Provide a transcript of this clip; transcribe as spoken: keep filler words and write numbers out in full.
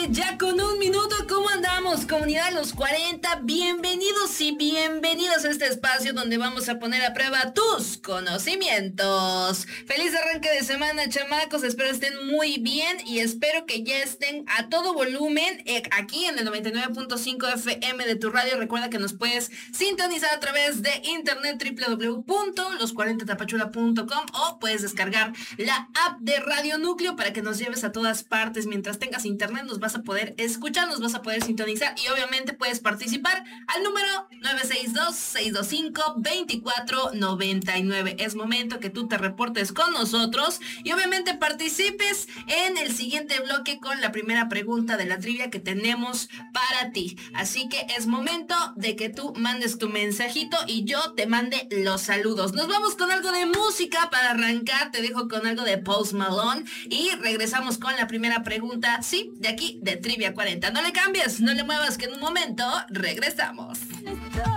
Ya con un minuto, ¿cómo andamos? Comunidad Los cuarenta, bienvenidos y bienvenidas a este espacio donde vamos a poner a prueba tus conocimientos. Feliz arranque de semana, chamacos, espero estén muy bien y espero que ya estén a todo volumen eh, aquí en el noventa y nueve punto cinco F M de tu radio. Recuerda que nos puedes sintonizar a través de internet doble u doble u doble u punto los cuarenta tapachula punto com o puedes descargar la app de Radio Núcleo para que nos lleves a todas partes. Mientras tengas internet nos vas a poder escuchar, nos vas a poder sintonizar y obviamente puedes participar al número nueve seis dos, seis dos cinco, dos cuatro nueve nueve. Es momento que tú te reportes con nosotros y obviamente participes en el siguiente bloque con la primera pregunta de la trivia que tenemos para ti. Así que es momento de que tú mandes tu mensajito y yo te mande los saludos. Nos vamos con algo de música para arrancar. Te dejo con algo de Post Malone y regresamos con la primera pregunta, sí, de aquí de Trivia cuarenta. No le cambies, no le muevas, que en un momento regresamos.